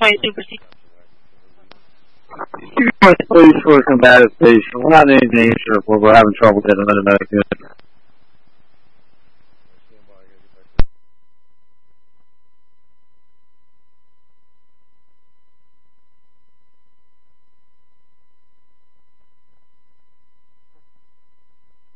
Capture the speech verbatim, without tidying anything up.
twenty-two percent. You can with police for combative patient. We're not in any danger. We're having trouble getting another medical unit.